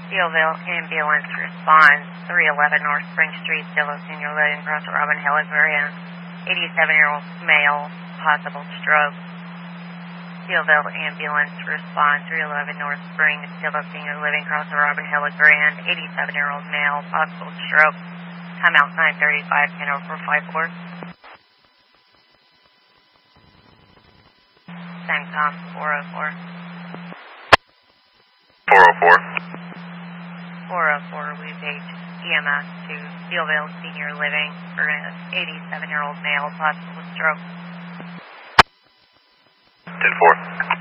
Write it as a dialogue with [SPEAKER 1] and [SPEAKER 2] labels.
[SPEAKER 1] Steelville ambulance responds 311 North Spring Street, Steelo Senior Living, across Robin Hill, Variant. 87-year-old male, possible stroke. Steelville ambulance responds 311 North Spring, Steelo Senior Living, across Robin Hill, Grand. 87-year-old male, possible stroke. Come out 935, 100454. CENTCOM 404.
[SPEAKER 2] 404.
[SPEAKER 1] 404, we page EMS to Steelville Senior Living for an 87-year-old male, possible stroke.
[SPEAKER 2] 10-4.